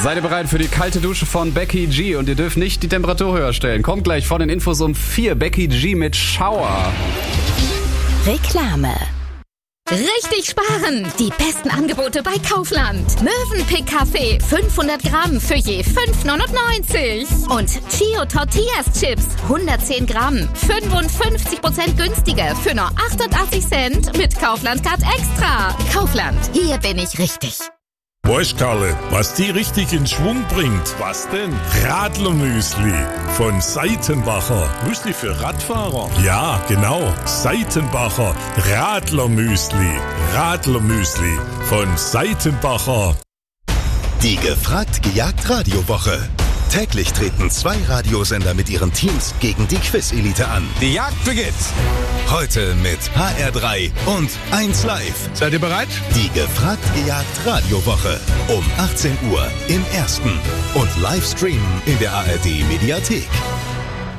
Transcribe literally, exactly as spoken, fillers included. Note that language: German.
Seid ihr bereit für die kalte Dusche von Becky G? Und ihr dürft nicht die Temperatur höher stellen. Kommt gleich vor den Infos um vier. Becky G mit Schauer. Reklame. Richtig sparen! Die besten Angebote bei Kaufland. Mövenpick Kaffee fünfhundert Gramm für je fünf neunundneunzig. Und Chio Tortillas Chips hundertzehn Gramm, fünfundfünfzig Prozent günstiger für nur achtundachtzig Cent mit Kaufland Card Extra. Kaufland, hier bin ich richtig. Weißt Karle, was die richtig in Schwung bringt? Was denn? Radlermüsli von Seitenbacher. Müsli für Radfahrer? Ja, genau. Seitenbacher Radlermüsli. Radlermüsli von Seitenbacher. Die gefragt gejagt Radiowoche. Täglich treten zwei Radiosender mit ihren Teams gegen die Quiz-Elite an. Die Jagd beginnt. Heute mit H R drei und eins Live. Seid ihr bereit? Die gefragt gejagt Radiowoche. Um achtzehn Uhr im Ersten. Und live streamen in der A R D Mediathek.